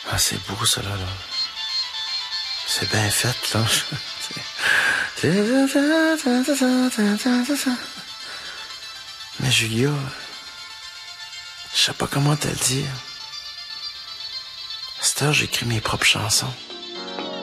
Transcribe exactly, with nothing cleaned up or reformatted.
Ah, c'est beau, ça, là. là. C'est bien fait, là. Mais Julia, je sais pas comment te le dire. À cette heure, j'écris mes propres chansons.